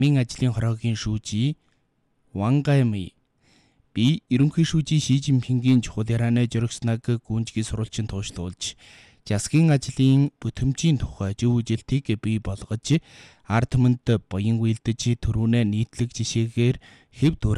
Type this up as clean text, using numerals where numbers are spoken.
Min ажлын хороогийн шүүжий Wang Gaimi би ерөнхий шүүжий Ши Жинпингийн чухал ярианаа жөргснаг гүнжгийн сурвалжин туушлуулж засгийн ажлын бүтэмжийн тухай зөв үжилтийг бий болгож ард түмэнд буян үйлдэж төрүүнээ нийтлэг жишээгээр хэв